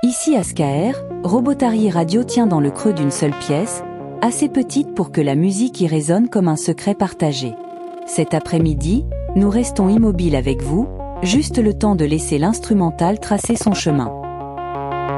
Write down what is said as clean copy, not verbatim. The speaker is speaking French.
Ici à Skaer, Robotary Radio tient dans le creux d'une seule pièce, assez petite pour que la musique y résonne comme un secret partagé. Cet après-midi, nous restons immobiles avec vous, juste le temps de laisser l'instrumental tracer son chemin.